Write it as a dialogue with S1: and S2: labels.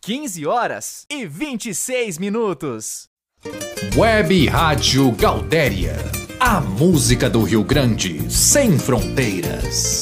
S1: 15h26.
S2: Web Rádio Gaudéria, a música do Rio Grande sem fronteiras.